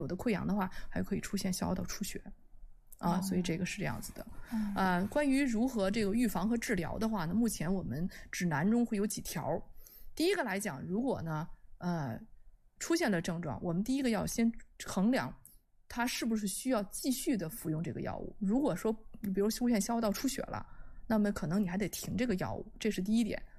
有的溃疡的话，还可以出现小凹道出血。所以这个是这样子的。关于如何这个预防和治疗的话呢，目前我们指南中会有几条。第一个来讲，如果呢出现了症状，我们第一个要先衡量他是不是需要继续的服用这个药物。如果说比如出现小凹道出血了，那么可能你还得停这个药物，这是第一点。